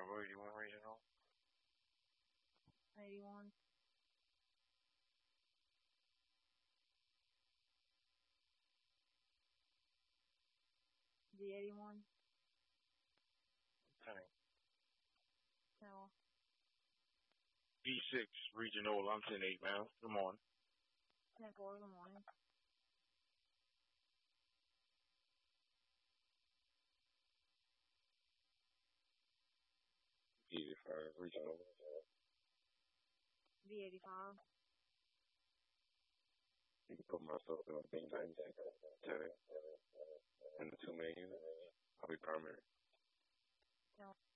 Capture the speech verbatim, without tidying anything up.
Bravo eighty-one regional. eighty-one. D eighty-one. Ten. Tower. B six regional. I'm ten eight, man. Come on. ten four in the morning. eighty-five regional. V eighty-five. You can put myself in a B ninety. ten. In the two million. I'll be permanent. Tower.